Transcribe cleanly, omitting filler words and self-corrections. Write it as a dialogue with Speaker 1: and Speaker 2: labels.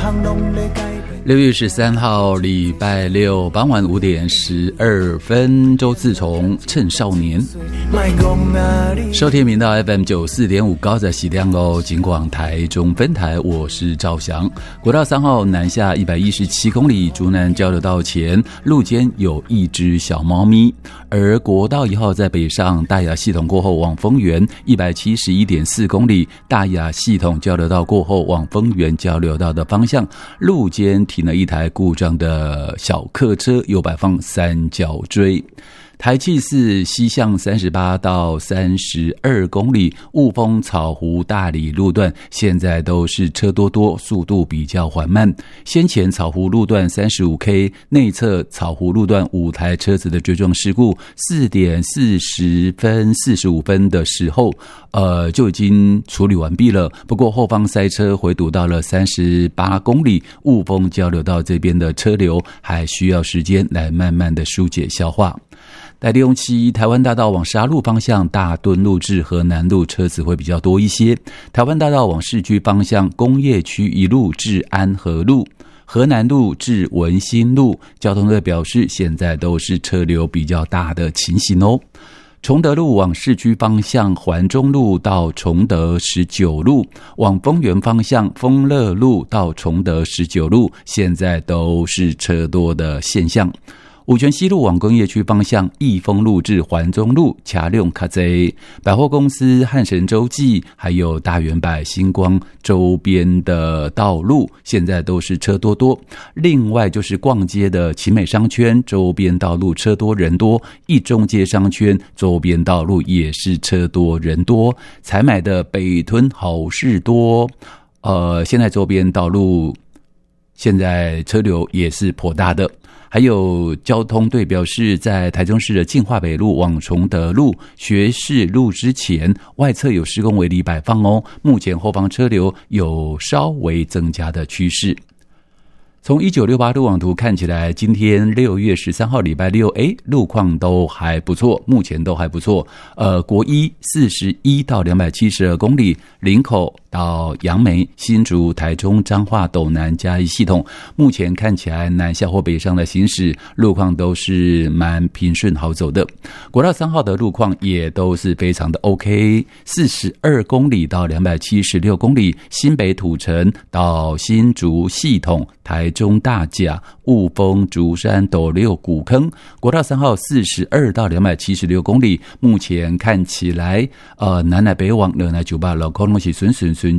Speaker 1: 6月13号礼拜六傍晚5点12分，周自从趁少年收听频道 FM 94.5高在喜亮哦，警广台中分台，我是赵翔。国道3号南下117公里，竹南交流道前路肩有一只小猫咪，而国道1号在北上大雅系统过后往丰原171.4公里，大雅系统交流道过后往丰原交流道的方向，路肩停了一台故障的小客车，有摆放三角锥。台七四西向38到32公里，雾峰草湖大里路段现在都是车多，速度比较缓慢。先前草湖路段 35K 内侧草湖路段5台车子的追撞事故，4点45分的时候就已经处理完毕了。不过后方塞车回堵到了38公里，雾峰交流道这边的车流还需要时间来慢慢的疏解消化。台607台湾大道往沙鹿方向，大墩路至河南路车子会比较多一些。台湾大道往市区方向，工业区一路至安和路，河南路至文心路，交通队表示现在都是车流比较大的情形哦。崇德路往市区方向，环中路到崇德19路，往丰原方向，丰乐路到崇德19路，现在都是车多的现象。五权西路往工业区方向，益丰路至环中路车辆较多，百货公司汉神洲际还有大圆柏星光周边的道路现在都是车多。另外就是逛街的奇美商圈周边道路车多人多，一中街商圈周边道路也是车多人多，采买的北屯好事多现在周边道路现在车流也是颇大的。还有交通队表示，在台中市的进化北路往崇德路、学士路之前，外侧有施工围篱摆放哦，目前后方车流有稍微增加的趋势。从1968路网图看起来，今天6月13号礼拜六，路况都还不错，目前都还不错。国一41到272公里，林口到杨梅、新竹、台中、彰化、斗南、嘉义系统，目前看起来南下或北上的行驶路况都是蛮平顺好走的。国道3号的路况也都是非常的 OK， 42公里到276公里，新北土城到新竹系统，台中大甲、雾峰、竹山、斗六、古坑，国道3号42到276公里，目前看起来南来北往2来9把路口都是顺